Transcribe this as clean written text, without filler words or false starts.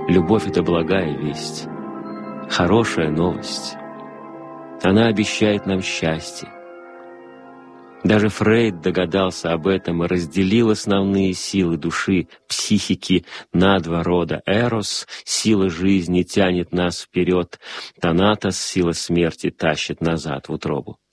Любовь — это благая весть, хорошая новость. Она обещает нам счастье. Даже Фрейд догадался об этом и разделил основные силы души, психики на два рода. Эрос — сила жизни, тянет нас вперед, Танатос — сила смерти, тащит назад в утробу.